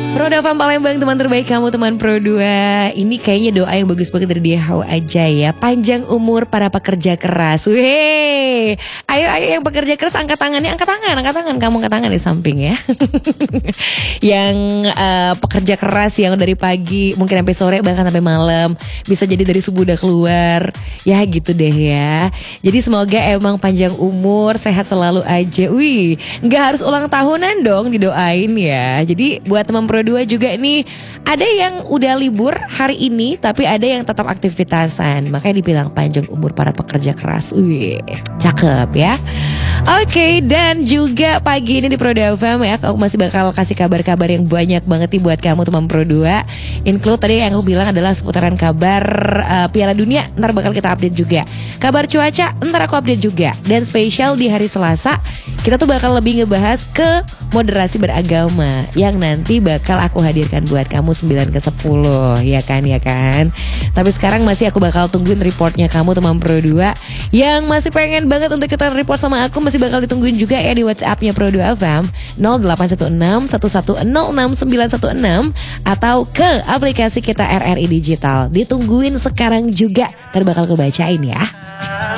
Pro Dava Palembang, teman terbaik kamu, teman Pro 2. Ini kayaknya doa yang bagus banget dari DHW aja ya. Panjang umur para pekerja keras. Weh, ayo yang pekerja keras angkat tangannya, angkat tangan. Kamu angkat tangan di samping ya. Yang pekerja keras yang dari pagi mungkin sampai sore bahkan sampai malam, bisa jadi dari subuh udah keluar. Ya gitu deh ya. Jadi semoga emang panjang umur, sehat selalu aja. Wih, nggak harus ulang tahunan dong didoain ya. Jadi buat teman Pro 2 juga nih, ada yang udah libur hari ini tapi ada yang tetap aktivitasan. Makanya dibilang panjang umur para pekerja keras. Wih, cakep ya. Oke, dan juga pagi ini di Pro FM ya, aku masih bakal kasih kabar-kabar yang banyak banget nih buat kamu teman Pro 2. Include tadi yang aku bilang adalah seputaran kabar Piala Dunia, ntar bakal kita update juga. Kabar cuaca, ntar aku update juga. Dan spesial di hari Selasa, kita tuh bakal lebih ngebahas ke moderasi beragama yang nanti bakal aku hadirkan buat kamu 9 ke 10, ya kan. Tapi sekarang masih aku bakal tungguin reportnya kamu teman Pro 2 yang masih pengen banget untuk kita report sama aku, masih bakal ditungguin juga ya di WhatsApp-nya Pro 2 FM 0816 1106 916 atau ke aplikasi kita RRI Digital. Ditungguin sekarang juga, ntar bakal kebacain ya.